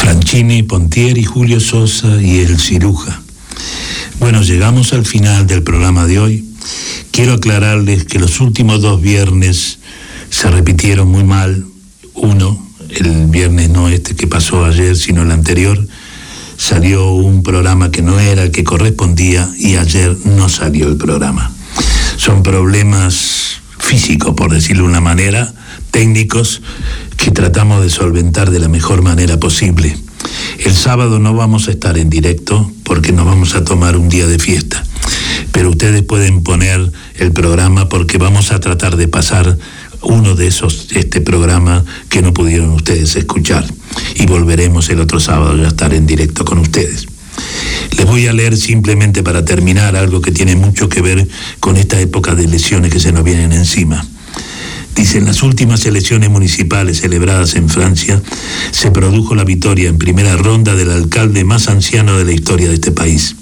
Franchini, Pontier y Julio Sosa y el Ciruja. Bueno, llegamos al final del programa de hoy. Quiero aclararles que los últimos 2 viernes se repitieron muy mal. Uno, el viernes no este que pasó ayer, sino el anterior, salió un programa que no era el que correspondía y ayer no salió el programa. Son problemas físicos, por decirlo de una manera, técnicos, que tratamos de solventar de la mejor manera posible. El sábado no vamos a estar en directo porque nos vamos a tomar un día de fiesta, pero ustedes pueden poner el programa porque vamos a tratar de pasar uno de esos, este programa que no pudieron ustedes escuchar, y volveremos el otro sábado a estar en directo con ustedes. Les voy a leer simplemente para terminar algo que tiene mucho que ver con esta época de elecciones que se nos vienen encima. Dice: en las últimas elecciones municipales celebradas en Francia, se produjo la victoria en primera ronda del alcalde más anciano de la historia de este país,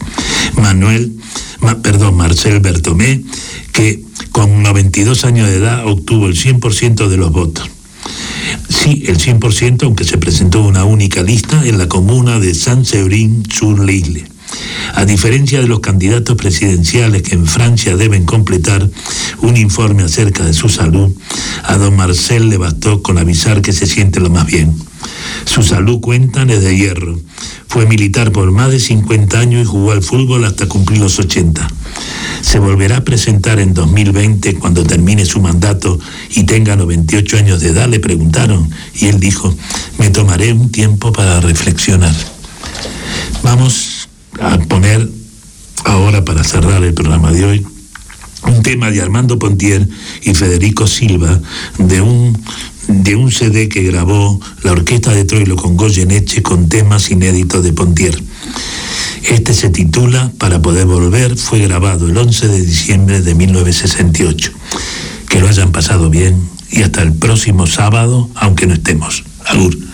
Marcel Bertomé, que con 92 años de edad obtuvo el 100% de los votos. Sí, el 100%, aunque se presentó una única lista en la comuna de Saint-Séverin-sur-l'Isle. A diferencia de los candidatos presidenciales que en Francia deben completar un informe acerca de su salud, a don Marcel le bastó con avisar que se siente lo más bien. Su salud, cuentan, es de hierro. Fue militar por más de 50 años y jugó al fútbol hasta cumplir los 80. Se volverá a presentar en 2020 cuando termine su mandato y tenga 98 años de edad, le preguntaron, y él dijo: me tomaré un tiempo para reflexionar. Vamos a poner ahora, para cerrar el programa de hoy, un tema de Armando Pontier y Federico Silva de un CD que grabó la orquesta de Troilo con Goyeneche con temas inéditos de Pontier. Este se titula Para poder volver, fue grabado el 11 de diciembre de 1968. Que lo hayan pasado bien y hasta el próximo sábado, aunque no estemos. Agur.